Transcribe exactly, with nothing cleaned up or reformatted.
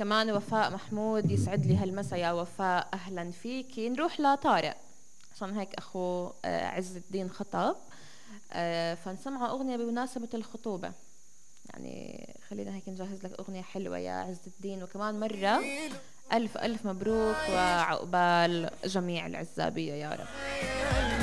كمان وفاء محمود، يسعد لي هالمسا يا وفاء، أهلا فيكي. نروح لطارق عشان هيك أخو آه، عز الدين خطب، آه، فنسمع أغنية بمناسبة الخطوبة. يعني خلينا هيك نجهز لك أغنية حلوة يا عز الدين، وكمان مرة ألف ألف مبروك وعقبال جميع العزابية يا رب.